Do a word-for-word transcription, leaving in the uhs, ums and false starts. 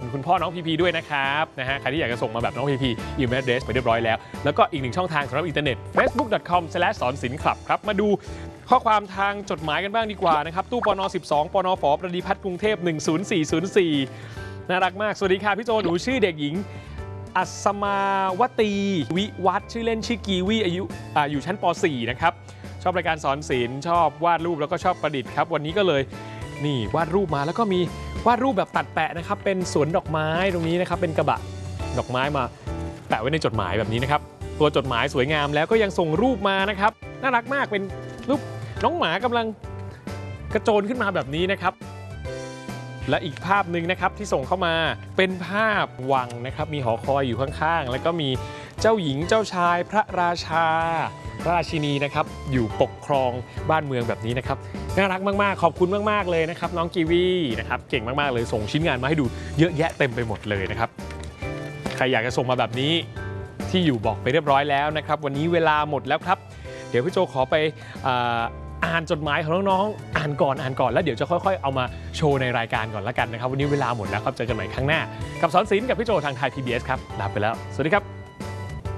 คุณพ่อน้องพีพีด้วยนะครับนะฮะใครที่อยากจะส่งมาแบบน้องพีพีอีเมล address ไปเรียบร้อยแล้วแล้วก็อีกหนึ่งช่องทางสำหรับอินเทอร์เน็ต เฟซบุ๊ก ดอท คอม สแลช สอนศิลป์คลับครับมาดูข้อความทางจดหมายกันบ้างดีกว่านะครับตู้ปนสิบสองปนฝประดิพัฒน์กรุงเทพหนึ่งศูนย์สี่ศูนย์สี่น่ารักมากสวัสดีค่ะพี่โจหนูชื่อเด็กหญิงอัศมาวตีวิวัฒน์ชื่อเล่นชื่อกีวีอายุอ่าอยู่ชั้นป .สี่ นะครับชอบรายการสอนศิลป์ชอบวาดรูปแล้วก็ชอบประดิษฐ์ครับวันนี้ก็เลยนี่วาดรูปมาแล้วก็มีวาดรูปแบบตัดแปะนะครับเป็นสวนดอกไม้ตรงนี้นะครับเป็นกระบะดอกไม้มาแปะไว้ในจดหมายแบบนี้นะครับตัวจดหมายสวยงามแล้วก็ยังส่งรูปมานะครับน่ารักมากเป็นรูปน้องหมากำลังกระโจนขึ้นมาแบบนี้นะครับและอีกภาพหนึ่งนะครับที่ส่งเข้ามาเป็นภาพวังนะครับมีหอคอยอยู่ข้างๆแล้วก็มีเจ้าหญิงเจ้าชายพระราชาพระราชินีนะครับอยู่ปกครองบ้านเมืองแบบนี้นะครับน่ารักมากๆขอบคุณมากๆเลยนะครับน้องกีวีนะครับเก่งมากๆเลยส่งชิ้นงานมาให้ดูเยอะแยะเต็มไปหมดเลยนะครับใครอยากจะส่งมาแบบนี้ที่อยู่บอกไปเรียบร้อยแล้วนะครับวันนี้เวลาหมดแล้วครับเดี๋ยวพี่โจขอไปอ่านจดหมายของน้องๆอ่านก่อนอ่านก่อนแล้วเดี๋ยวจะค่อยๆเอามาโชว์ในรายการก่อนละกันนะครับวันนี้เวลาหมดแล้วครับเจอกันใหม่ครั้งหน้ากับสอนศิลป์กับพี่โจทางไทย พี บี เอส ครับลาไปแล้วสวัสดีครับ